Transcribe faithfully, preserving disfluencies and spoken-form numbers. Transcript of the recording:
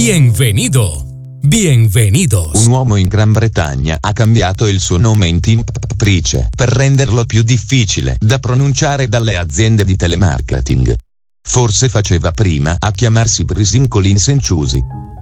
Bienvenido. Bienvenidos. Un uomo in Gran Bretagna ha cambiato il suo nome in Tim Price per renderlo più difficile da pronunciare dalle aziende di telemarketing. Forse faceva prima a chiamarsi Brisin Collins and Choosy.